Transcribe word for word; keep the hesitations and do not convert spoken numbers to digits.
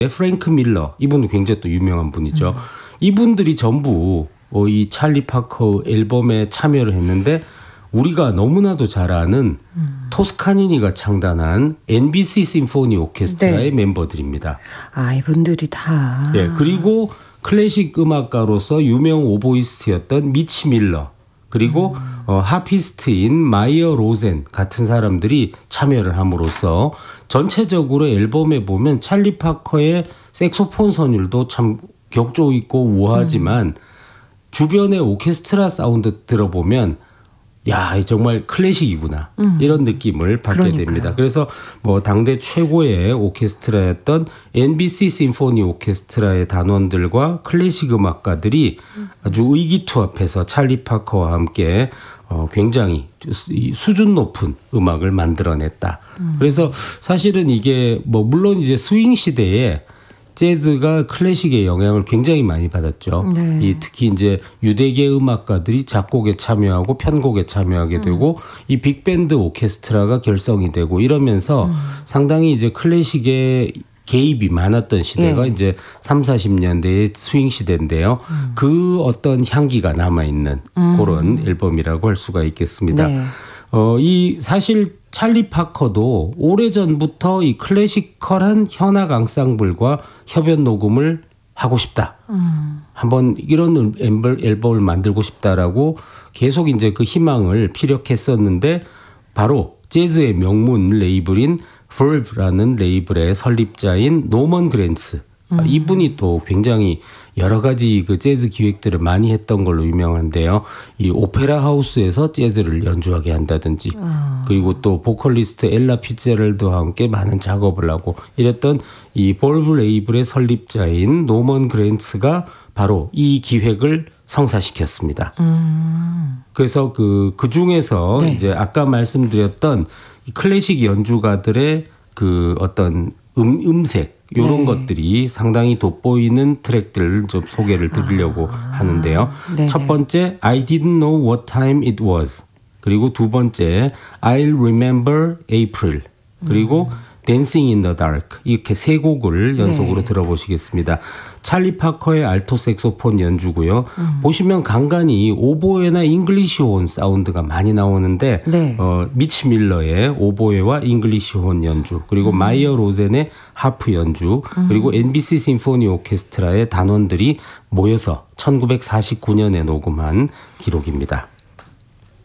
프랭크 밀러, 이분은 굉장히 또 유명한 분이죠. 음. 이분들이 전부 이 찰리 파커 앨범에 참여를 했는데 우리가 너무나도 잘 아는 음. 토스카니니가 창단한 엔비씨 심포니 오케스트라의 네. 멤버들입니다. 아, 이분들이 다. 예, 그리고 클래식 음악가로서 유명 오보이스트였던 미치 밀러, 그리고 음. 어, 하피스트인 마이어 로젠 같은 사람들이 참여를 함으로써 전체적으로 앨범에 보면 찰리 파커의 색소폰 선율도 참 격조 있고 우아하지만 음. 주변의 오케스트라 사운드 들어보면 야, 정말 클래식이구나. 음. 이런 느낌을 받게 그러니까요. 됩니다. 그래서 뭐 당대 최고의 오케스트라였던 엔비씨 심포니 오케스트라의 단원들과 클래식 음악가들이 음. 아주 의기투합해서 찰리 파커와 함께 어, 굉장히 수준 높은 음악을 만들어냈다. 음. 그래서 사실은 이게 뭐 물론 이제 스윙 시대에 재즈가 클래식의 영향을 굉장히 많이 받았죠. 네. 이 특히 이제 유대계 음악가들이 작곡에 참여하고 편곡에 참여하게 음. 되고 이 빅밴드 오케스트라가 결성이 되고 이러면서 음. 상당히 이제 클래식의 개입이 많았던 시대가 예. 이제 삼사십 년대의 스윙 시대인데요. 음. 그 어떤 향기가 남아있는 음. 그런 앨범이라고 할 수가 있겠습니다. 네. 어, 이 사실 찰리 파커도 오래전부터 이 클래시컬한 현악 앙상블과 협연 녹음을 하고 싶다. 음. 한번 이런 앨범을 만들고 싶다라고 계속 이제 그 희망을 피력했었는데 바로 재즈의 명문 레이블인 버브라는 레이블의 설립자인 노먼 그랜츠. 음. 이분이 또 굉장히 여러 가지 그 재즈 기획들을 많이 했던 걸로 유명한데요. 이 오페라 하우스에서 재즈를 연주하게 한다든지 음. 그리고 또 보컬리스트 엘라 피츠제럴드와 함께 많은 작업을 하고 이랬던 이 볼브 레이블의 설립자인 노먼 그랜츠가 바로 이 기획을 성사시켰습니다. 음. 그래서 그, 그 중에서 네. 이제 아까 말씀드렸던 클래식 연주가들의 그 어떤 음, 음색 이런 네. 것들이 상당히 돋보이는 트랙들을 좀 소개를 드리려고 아, 하는데요. 네네. 첫 번째 I didn't know what time it was. 그리고 두 번째 I'll remember April. 그리고 음. Dancing in the Dark. 이렇게 세 곡을 연속으로 네. 들어보시겠습니다. 찰리 파커의 알토 색소폰 연주고요. 음. 보시면 간간히 오보에나 잉글리시혼 사운드가 많이 나오는데 네. 어, 미치 밀러의 오보에와 잉글리시혼 연주, 그리고 음. 마이어 로젠의 하프 연주, 음. 그리고 엔비씨 심포니 오케스트라의 단원들이 모여서 천구백사십구 년에 녹음한 기록입니다.